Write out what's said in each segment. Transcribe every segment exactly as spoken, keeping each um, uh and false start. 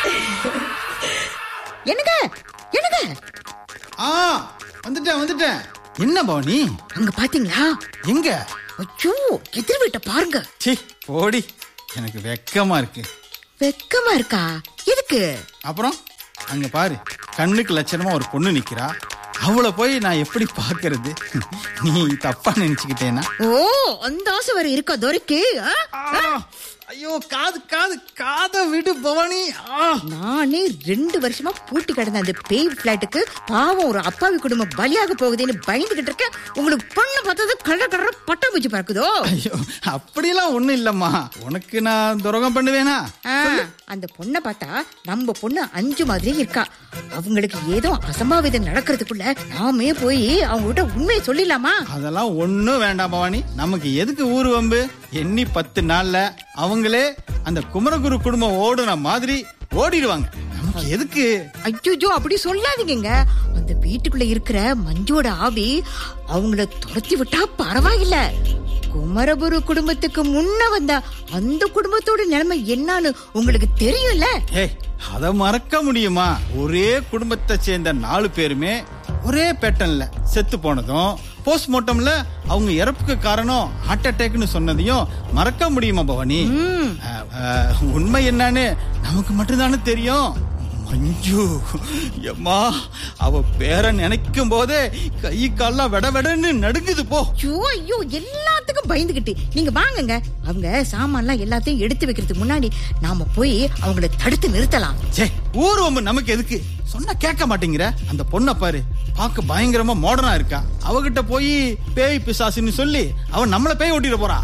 என்னங்க என்னங்க? ஆ வந்துட்டேன் வந்துட்டேன். என்ன பவானி அங்க பாத்தீங்களா? எங்க? ஐயோ, எதிர் வீட்டை பாருங்க. சீ போடி, எனக்கு வெக்கமா இருக்கு. வெக்கமா இருக்கா? எதுக்கு? அப்புறம் அங்க பாரு, கண்ணுக்கு லட்சணமா ஒரு பொண்ணு நிக்கிறா. அவளை போய் நான் எப்படி பாக்குறது? நீ தப்பா நினைச்சுக்கிட்டேனா? ஓ, அந்த ஆசை வர இருக்கா துரைக்கு? ஐயோ, காது காது காத விடு பவானி. நானே ரெண்டு வருஷமா பூட்டி கிடந்த அந்த பேய் பிளாட்டுக்கு பாவம் ஒரு அப்பாவி குடும்பம் பலியாக போகுதுன்னு பயந்துகிட்டு இருக்கேன். உங்களுக்கு பொண்ணு பார்த்தது கட கடற பட்டா பூச்சி பார்க்குதோ? ஐயோ, அப்படியெல்லாம் ஒண்ணும் இல்லம்மா. உனக்கு நான் துரோகம் பண்ணுவேனா? அந்த பொண்ணை பார்த்தா நம்ம பொண்ணு அஞ்சு மாதிரி இருக்கா. அவங்களுக்கு ஏதோ அசம்பாவிதம் நடக்கிறதுக்குள்ள நாமே போய் அவங்க கிட்ட உண்மையை சொல்லிடலாமா? அதெல்லாம் ஒண்ணும் வேண்டாம் பவானி. நமக்கு எதுக்கு ஊரு வம்பு? எண்ணி பத்து நாள்ல அவங்களே அந்த குமரகுரு குடும்பம் ஓடுன மாதிரி ஓடிடுவாங்க. நமக்கு எதுக்கு? ஐயோ, அப்படி சொல்லாதீங்க. அந்த வீட்டுக்குள்ள இருக்கிற மஞ்சுவோட ஆவி அவங்கள துரத்தி விட்டா பரவாயில்ல. குமரகுரு குடும்பத்துக்கு முன்ன வந்த அந்த குடும்பத்தோட நிலைமை என்னன்னு உங்களுக்கு தெரியும்ல? ஏய், அத மறக்க முடியுமா? ஒரே குடும்பத்தை சேர்ந்த நாலு பேருமே ஒரே பேட்டர்ன்ல செத்து போனதும், போஸ்ட்மார்ட்டம்ல அவங்க இறப்புக்கு காரணம் ஹார்ட் அட்டாக்னு சொன்னதையும் மறக்க முடியுமா பவானி? உண்மை என்னன்னு நமக்கு மட்டும்தானே தெரியும். மஞ்சு எம்மா, அவ பேரை நினைக்கும் போதே கை கால்லாம் வெட வெடன்னு நடுங்குது போ. ஐயோ ஐயோ, எல்லாத்துக்கும் பயந்துகிட்டு நீங்க வாங்குங்க. அவங்க சாமான்லாம் எல்லாத்தையும் எடுத்து வைக்கிறதுக்கு முன்னாடி நாம போய் அவங்கள தடுத்து நிறுத்தலாம். சே, ஊர்வம்பு நமக்கு எதுக்கு? சொன்னா கேட்க மாட்டேங்கிற. அந்த பொண்ணை பாரு, பார்க்க பயங்கரமா மாடர்னா இருக்கா. அவகிட்ட போய் பேய் பிசாசுன்னு சொல்லி அவன் நம்மள பேய் ஓட்டிட போறா.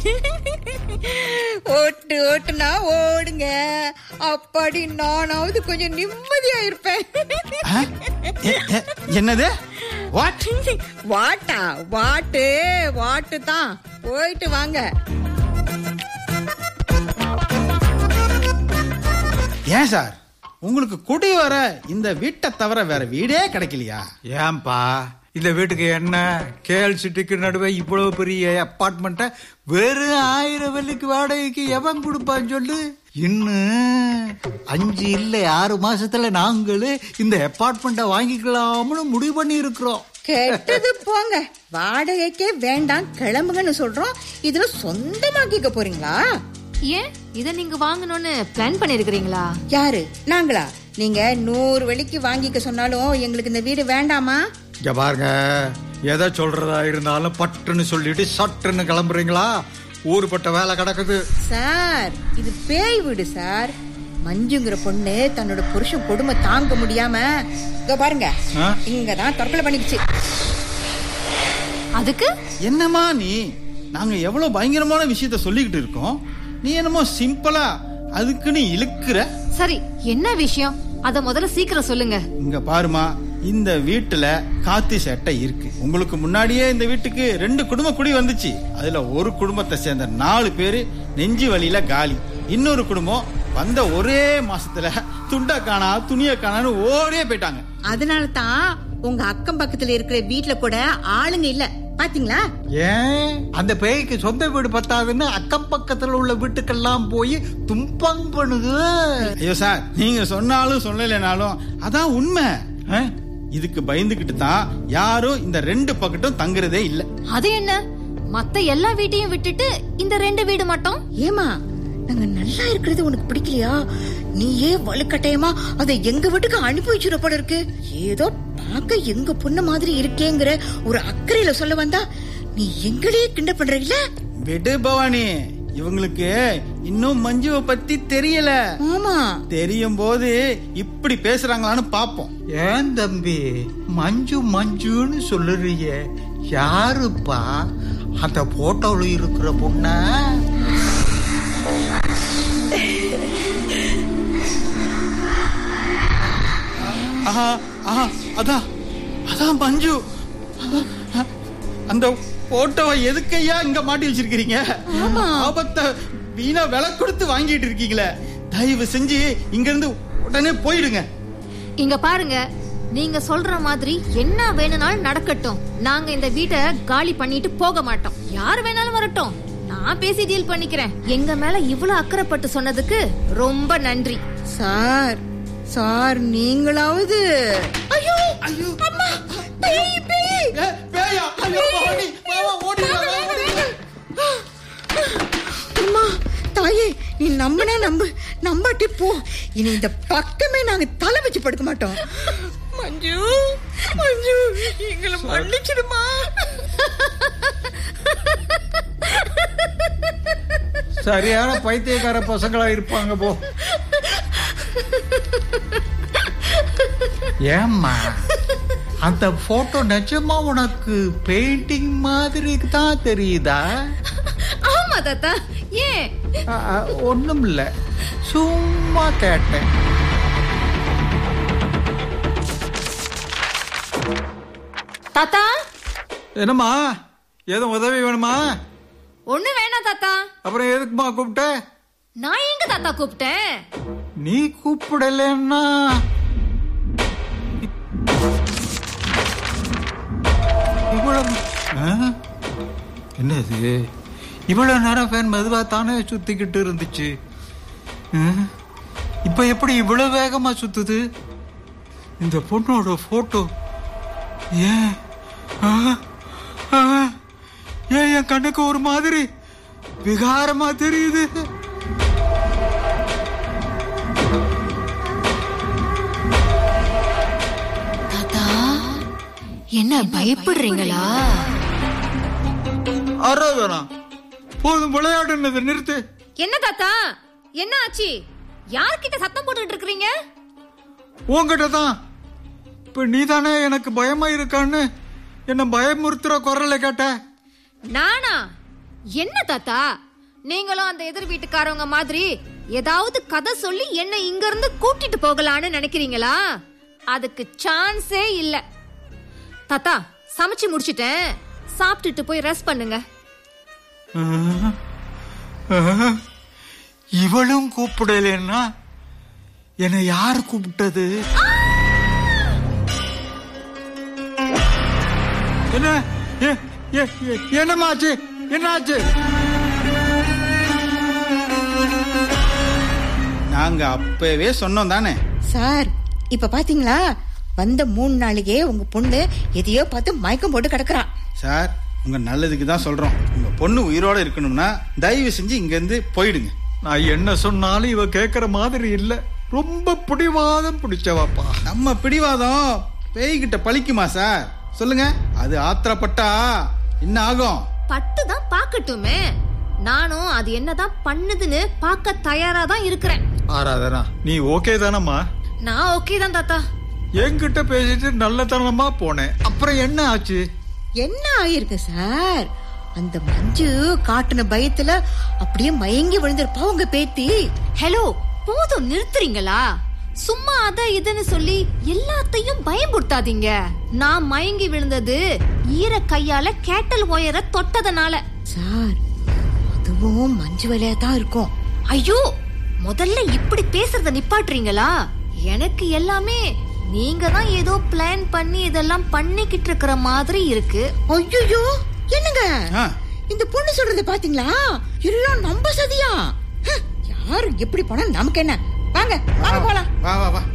ஓட்டு ஓட்டுனா ஓடுங்க, அப்படி நானாவது கொஞ்சம் நிம்மதியா இருப்பேன். என்னது? வாட்? வாட்டா? வாட்டு வாட்டு தான். போயிட்டு வாங்க. ஏன் சார், உங்களுக்கு குடி வர இந்த வீட்டை தவிர வேற வீடே கிடைக்கலையா? ஏன்பா, இந்த வீட்டுக்கு என்ன கேஎல் சிட்டிக்கு நடுவே இவ்வளவு பெரிய அப்பார்ட்மெண்ட்டை வெறும் ஆயிரம் வெள்ளிக்கு வாடகைக்கு எவன் கொடுப்பான்னு சொல்லு. இன்னும் அஞ்சு இல்ல ஆறு மாசத்துல நாங்களே இந்த அப்பார்ட்மெண்ட்டை வாங்கிக்கலாம்னு முடிவு பண்ணி இருக்கிறோம். கெட்டது போங்க, வாடகைக்கே வேண்டாம் கிளம்புங்கன்னு சொல்றோம். இதுல சொந்தமாக்கிக்க போறீங்களா? ஏன் இத நீங்க வாங்கணும்னு பிளான் பண்ணிருக்கீங்களா? யாரு? நாங்களா? நீங்க நூறு வெள்ளிக்கு வாங்கிக்க சொன்னாலும் எங்களுக்கு இந்த வீடு வேண்டாமா? இங்க பாருங்க, எதை சொல்றதா இருந்தாலும் பட்டுன்னு சொல்லிட்டு சட்டுன்னு கிளம்புறீங்களா? ஊருப்பட்ட வேலை கிடக்குது சார். இது பேய் வீடு சார். மஞ்சுங்கிற பொண்ணு தன்னோட புருஷன் கொடுமை தாங்க முடியாம இங்க பாருங்க, இங்கதான் தற்கொலை பண்ணிடுச்சு. அதுக்கு என்னமா நீ? நாங்க எவ்வளவு பயங்கரமான விஷயத்த சொல்லிக்கிட்டு இருக்கோம், நீ என்னமோ சிம்பிளா அதுக்குன்னு இழுக்கிற. சரி, என்ன விஷயம்? அத முதல்ல சீக்கிரம் சொல்லுங்க. இங்க பாருமா, இந்த வீட்டுல காத்தி சட்டை இருக்கு. உங்களுக்கு முன்னாடியே இந்த வீட்டுக்கு ரெண்டு குடும்பம் குடி வந்துச்சு. அதுல ஒரு குடும்பத்தை சேர்ந்த நாலு பேரு நெஞ்சு வழியில காலி. இன்னொரு குடும்பம் வந்த ஒரே மாசத்துல துண்டா காணா துணிய காணான்னு ஓடியே போயிட்டாங்க. அதனால தான் உங்க அக்கம் பக்கத்துல இருக்கிற வீட்டுல கூட ஆளுங்க இல்ல, பாத்தீங்களா? ஏன் அந்த பேய்க்கு சொந்த வீடு பத்தாதுன்னு அக்கம் பக்கத்துல உள்ள வீட்டுக்கெல்லாம் போய் தும்பம் பண்ணுது. ஐயோ சார், நீங்க சொன்னாலும் சொல்லலைனாலும் அதான் உண்மை. இதுக்கு பயந்துகிட்டு தான் யாரும் இந்த ரெண்டு பக்கட்டும் தங்குறதே இல்ல. அது என்ன, மத்த எல்லா வீட்டையும் விட்டுட்டு இந்த ரெண்டு வீடு மட்டும்? ஏமா, நாங்க நல்லா இருக்கிறது உனக்கு பிடிக்கலையா? நீயே வலுக்கட்டாயமா அதை எங்க வீட்டுக்கு அனுப்பி வச்சுற போல இருக்கு. ஏதோ பார்க்க எங்க பொண்ணு மாதிரி இருக்கேங்கிற ஒரு அக்கறையில சொல்ல வந்தா நீ எங்களையே கிண்ட பண்ற இல்ல? விடு பவானி, இவங்களுக்கு இன்னும் மஞ்சுவை பத்தி தெரியல. ஆமா, தெரியும் போது இப்படி பேசுறாங்களான்னு பாப்போம். ஏன் தம்பி மஞ்சு மஞ்சுன்னு சொல்லுறீங்க? யாருப்பா அந்த போட்டோல இருக்கிற பொண்ண? அதான் அதான் மஞ்சு. அந்த போட்டோவை எதுக்கையா இங்க மாட்டி வச்சிருக்கீங்க? ஆபத்தை வீணா விலை கொடுத்து வாங்கிட்டு இருக்கீங்களே. தயவு செஞ்சு இங்க இருந்து உடனே போயிடுங்க. இங்க பாருங்க, நீங்க சொல்ற மாதிரி என்ன வேணும்னாலும் நடக்கட்டும். நாங்க இந்த வீட்டை காலி பண்ணிட்டு போக மாட்டோம். யார் வேணாலும் வரட்டும், நான் பேசி டீல் பண்ணிக்கிறேன். எங்க மேல இவ்வளவு அக்கறைப்பட்டு சொன்னதுக்கு ரொம்ப நன்றி. சார் சார் நீங்களாவது ஐயோ ஐயோ அம்மா பேய் பேய் ஏ, பேயா? ஐயோ, ஓடி, வா, வா, ஓடி வா, வா, ஓடி வா. அம்மா தாயே நீ நம்பினா நம்பு, நம்பாட்டி போ. இனி இந்த பக்கமே நாங்க தலை வச்சு படுக்க மாட்டோம். மஞ்சு மஞ்சு எங்களை மன்னிச்சிடுமா. சரியான பைத்தியக்கார பசங்களா இருப்பாங்க போ. ஏம்மா அந்த போட்டோ நிஜமா உனக்கு பெயிண்டிங் மாதிரி தான் தெரியுதா? ஆமா தாத்தா. ஏன்? ஒண்ணும் இல்ல, சும்மா கேட்டேன். தாத்தா என்னம்மா, ஏதோ உதவி வேணுமா? ஒண்ணு வேணாம் தாத்தா. அப்புறம் எதுக்குமா கூப்பிட்ட? நான் எங்க தாத்தா கூப்பிட்டேன்? நீ கூப்பிடலன்னா இவ்வளவு ஆ? என்னது இவ்வளவு நேரம் ஃபேன் மெதுவா தானே சுத்திக்கிட்டு இருந்துச்சு. ஆ? இப்ப எப்படி இவ்வளவு வேகமா சுத்துது? இந்த பொண்ணோட போட்டோ ஏன் ஆ? ஆ? ஏன் என் கண்ணுக்கு ஒரு மாதிரி விகாரமா தெரியுது? தாத்தா என்ன பயப்படுறீங்களா? அறவேணா போதும், விளையாடுனதை நிறுத்து. என்ன தாத்தா, என்ன ஆச்சு? யார்கிட்ட சத்தம் போட்டுட்டு இருக்கீங்க? உன்கிட்ட தான். இப்ப நீ தானே எனக்கு பயமா இருக்கான்னு என்ன பயமுறுத்துற குரல்ல கேட்ட. நானா? என்ன தாத்தா, நீங்களும் அந்த எதிர் வீட்டுக்காரவங்க மாதிரி ஏதாவது கதை சொல்லி என்ன இங்க இருந்து கூட்டிட்டு போகலான்னு நினைக்கிறீங்களா? அதுக்கு சான்ஸே இல்ல. தாத்தா சமைச்சு முடிச்சிட்டேன், சாப்பிட்டுட்டு போய் ரெஸ்ட் பண்ணுங்க. இவளும் கூப்பிடலன்னா என்னை யாரு கூப்பிட்டது? என்ன என்னமாச்சு? என்னாச்சு? நாங்க அப்பவே சொன்னோம் தானே சார் இப்ப பாத்தீங்களா, வந்த மூணு நாளைக்கே உங்க பொண்ணு எதையோ பார்த்து மயக்கம் போட்டு கிடக்குறா. சார். உங்க நல்லதுக்கு தான் சொல்றோம். உங்க பொண்ணு உயிரோட இருக்கணும்னா தயவு செஞ்சு இங்க இருந்து போயிடுங்க. நான் என்ன சொன்னாலும் இவ கேக்குற மாதிரி இல்ல. ரொம்ப பிடிவாதம் பிடிச்சவாப்பா. நம்ம பிடிவாதம் பேய்கிட்ட பழிக்குமா சார்? சொல்லுங்க. அது ஆத்திரப்பட்டா என்ன ஆகும்? பட்டுதான் பாக்கட்டுமே. நானும் அது என்னதான் பண்ணுதுன்னு பாக்க தயாரா தான் இருக்கிறேன். ஆராதனா நீ ஓகே தானம்மா? நான் ஓகே தான் தாத்தா. என்கிட்ட பேசிட்டு நல்லதனமா போனேன், அப்புறம் என்ன ஆச்சு? என்ன ஆயிருக்கு சார்? அந்த மஞ்சு காட்டுன பயத்துல அப்படியே மயங்கி விழுந்திருப்பா உங்க பேத்தி. ஹலோ, போதும் நிறுத்துறீங்களா? சும்மா அத இதுன்னு சொல்லி எல்லாத்தையும் பயமுறுத்தாதீங்க. நான் மயங்கி விழுந்தது ஈர கையால கேட்டல் ஒயர தொட்டதனால. சார் அதுவும் மஞ்சு வேலையா தான் இருக்கும். ஐயோ, முதல்ல இப்படி பேசுறத நிப்பாட்டுறீங்களா? எனக்கு எல்லாமே நீங்க தான் ஏதோ பிளான் பண்ணி இதெல்லாம் பண்ணிக்கிட்டு இருக்கிற மாதிரி இருக்கு. ஐயோ என்னங்க ஆ. இந்த பொண்ணு சொல்றத பாத்தீங்களா? எல்லாம் நம்ப சதியா? ஹ், யாரு எப்படி போனா நமக்கு என்ன? வாங்க வாங்க போலாம். வா வா வா.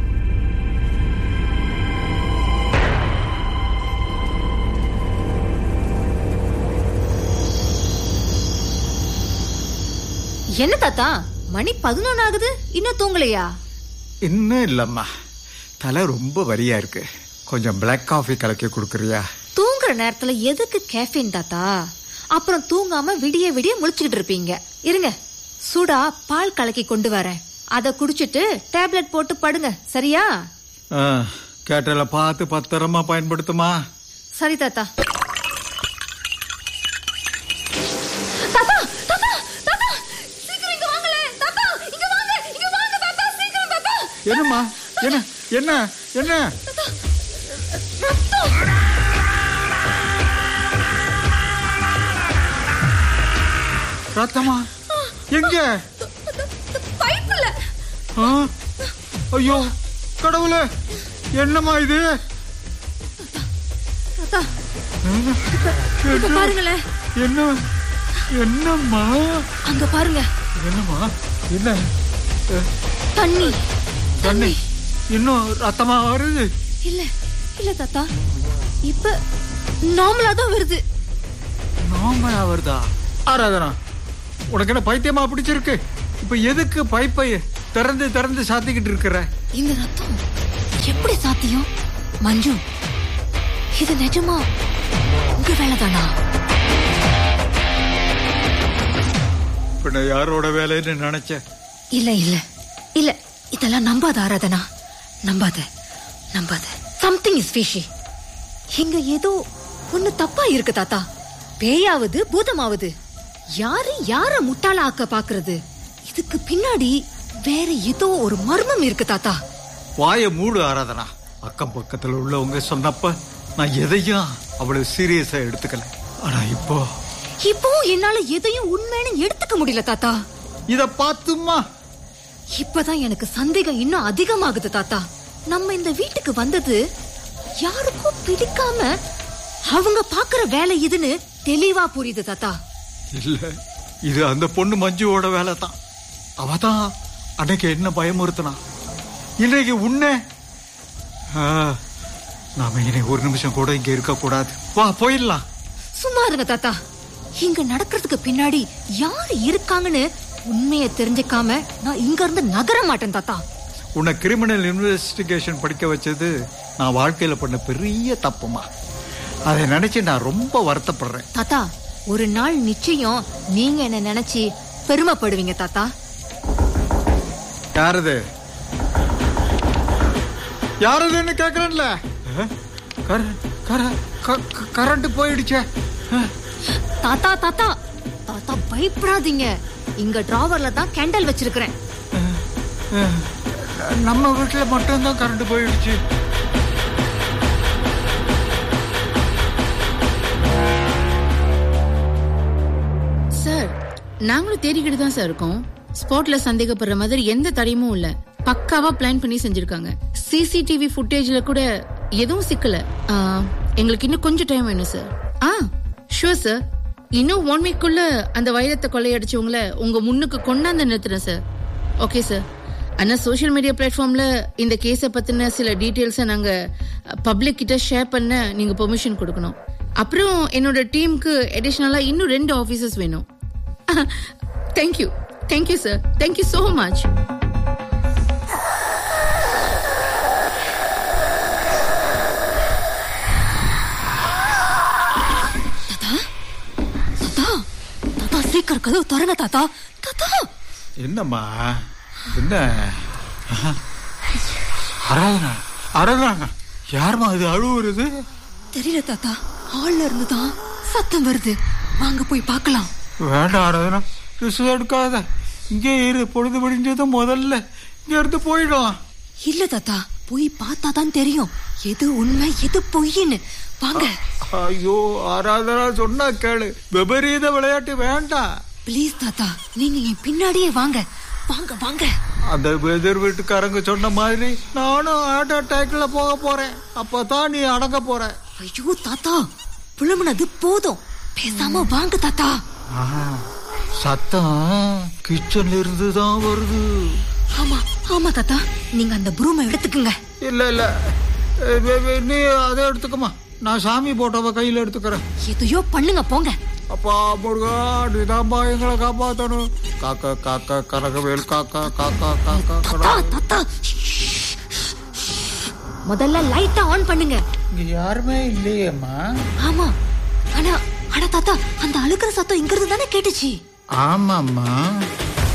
என்ன தாத்தா, மணி பதினொன்னு ஆகுது, இன்னும் தூங்கலையா? இன்னும் இல்லம்மா, தலை ரொம்ப வரியா இருக்கு. கொஞ்சம் பிளாக் காஃபி கலக்கி கொடுக்கறியா? தூங்குற நேரத்துல எதுக்கு கேஃபீன் தாத்தா? அப்புறம் தூங்காம விடிய விடிய முழிச்சுக்கிட்டு இருப்பீங்க. இருங்க, சூடா பால் கலக்கி கொண்டு வரேன். அத குடிச்சிட்டு டேப்லெட் போட்டு படுங்க, சரியா? கேட்டல பார்த்து பத்திரமா பயன்படுத்துமா? சரி தாத்தா. தாத்தா, தாத்தா, தாத்தா, சீக்கிரம் இங்க வாங்களே. தாத்தா, இங்க வாங்க, இங்க வாங்க தாத்தா, சீக்கிரம் தாத்தா. என்னம்மா? என்ன என்ன என்ன? ரத்தமா? எங்க? பைப்புல. ஐயோ கடவுளே, என்னம்மா இது? தாத்தா, இப்ப பாருங்களேன். என்ன என்னம்மா? அங்க பாருங்க. என்னம்மா? என்ன? தண்ணி. தண்ணி இன்னும் ரத்தமா வருது? இல்ல இல்ல தாத்தா, இப்ப நார்மலா தான் வருது. நார்மலா வருதா? ஆராதனா, உனக்கு என்ன பைத்தியமா பிடிச்சிருக்கு? இப்ப எதுக்கு பைப்பை திறந்து திறந்து சாத்திக்கிட்டு இருக்கிற? இந்த ரத்தம் எப்படி சாத்தியம்? மஞ்சு, இது நிஜமா உங்க வேலைதானா? பின்ன யாரோட வேலைன்னு நினைச்ச? இல்ல இல்ல இல்ல, இதெல்லாம் நம்பாத ஆராதனா, நம்பாத நம்பாத. Something is fishy. இங்க ஏதோ ஒண்ணு தப்பா இருக்கு தாத்தா. பேயாவது பூதமாவது, யாரு யார முட்டாள ஆக்க பாக்குறது? இதுக்கு பின்னாடி வேற ஏதோ ஒரு மர்மம் இருக்கு தாத்தா. வாய மூடு ஆராதனா. அக்கம் பக்கத்துல உள்ளவங்க சொன்னப்ப நான் எதையும் அவ்வளவு சீரியஸா எடுத்துக்கல. ஆனா இப்போ இப்போ என்னால எதையும் உண்மைன்னு எடுத்துக்க முடியல தாத்தா. இத பாத்துமா இப்பதான் எனக்கு சந்தேகம் இன்னும் அதிகமாகுது தாத்தா. நம்ம இந்த வீட்டுக்கு வந்தது யாருக்கும் பிடிக்காம அவங்க பாக்குற வேலை இதுன்னு தெளிவா புரியுது தாத்தா. இல்ல, இது அந்த பொண்ணு மஞ்சுவோட வேலை தான். அவதான் அன்னைக்கு என்ன பயமுறுத்தினா. இன்னைக்கு உன்னை நாம இனி ஒரு நிமிஷம் கூட இங்க இருக்க கூடாது. வா போயிடலாம். சும்மா இருங்க தாத்தா. இங்க நடக்கிறதுக்கு பின்னாடி யாரு இருக்காங்கன்னு உண்மையை தெரிஞ்சுக்காம நான் இங்க இருந்து நகர மாட்டேன் தாத்தா. உன்னை கிரிமினல் இன்வெஸ்டிகேஷன் படிக்க வச்சது நான் வாழ்க்கையில பண்ண பெரிய தப்புமா. அதை நினைச்சு நான் ரொம்ப வருத்தப்படுறேன் தாத்தா. ஒரு நாள் நிச்சயம் நீங்க என்ன நினைச்சு பெருமைப்படுவீங்க தாத்தா. யாரது யாரதுன்னு கேக்குறேன்ல. கரண்ட் போயிடுச்சே. தாத்தா தாத்தா தாத்தா பயப்படாதீங்க. இங்க டிராவர்ல தான் கேண்டல் வச்சிருக்கிறேன். நம்ம வீட்டுல மட்டும்தான் கரண்ட் போயிடுச்சு. சார், நாங்களும் தேடிக்கிட்டு தான் சார் இருக்கோம். ஸ்பாட்ல சந்தேகப்படுற மாதிரி எந்த தடையும் இல்ல. பக்காவா பிளான் பண்ணி செஞ்சிருக்காங்க. சிசிடிவி ஃபுட்டேஜ்ல கூட எதுவும் சிக்கல. எங்களுக்கு இன்னும் கொஞ்சம் டைம் வேணும் சார். ஆ ஷூர் சார். இன்னும் ஒன் வீக்குள்ள அந்த வைரத்தை கொள்ளையடிச்சவங்கள உங்க முன்னுக்கு கொண்டாந்து நிறுத்துறேன் சார். Okay sir. ஆனா சோசியல் மீடியா பிளாட்ஃபார்ம்ல இந்த கேஸை பத்தின சில டீடைல்ஸை நாங்க பப்ளிக் கிட்ட ஷேர் பண்ண நீங்க பெர்மிஷன் கொடுக்கணும். அப்புறம் என்னோட டீமுக்கு அடிஷனலா இன்னும் ரெண்டு ஆபீசர்ஸ் வேணும். Thank you thank you sir. Thank you so much. சீக்கிரம் கதவு திறங்க தாத்தா. தாத்தா என்னம்மா? என்ன ஆராதனா? ஆராதனா, யாருமா இது அழுவுறது? தெரியல தாத்தா. ஹால்ல இருந்துதான் சத்தம் வருது. வாங்க போய் பார்க்கலாம். வேண்டாம் ஆராதனா, ரிஸ்க் எடுக்காத. இங்கே இரு. பொழுது முடிஞ்சதும் முதல்ல இங்க இருந்து போயிடும். இல்ல தாத்தா, போய் பார்த்தாதான் தெரியும் எது உண்மை எது பொய்ன்னு. வாங்க. ஐயோ ஆராதனா, சொன்னா கேளு. விபரீத விளையாட்டு வேண்டாம். பிளீஸ் தாத்தா, நீங்க என் பின்னாடியே வாங்க. வாங்க வாங்க. அந்த எதிர் வீட்டுக்காரங்க சொன்ன மாதிரி நானும் ஹார்ட் அட்டாக்ல போக போறேன். அப்பதான் நீ அடங்க போற. ஐயோ தாத்தா, புலம்புனது போதும். பேசாம வாங்க தாத்தா. சத்தம் கிச்சன்ல இருந்து தான் வருது. ஆமா ஆமா தாத்தா, நீங்க அந்த ப்ரூமை எடுத்துக்குங்க. இல்ல இல்ல, நீ அதை எடுத்துக்கமா. நான் சாமி போட்டோவை கையில எடுத்துக்கிறேன். எதையோ பண்ணுங்க போங்க. அப்பா முருகா, நீதாம்பா எங்களை காப்பாத்தணும். காக்கா காக்கா கரகவேல் காக்கா காக்கா காக்கா. தாத்தா முதல்ல லைட்டா ஆன் பண்ணுங்க. இங்க யாருமே இல்லையேம்மா. ஆமா, ஆனா ஆனா தாத்தா, அந்த அழுகிற சத்தம் இங்க இருந்து தானே கேட்டுச்சு. ஆமாம்மா.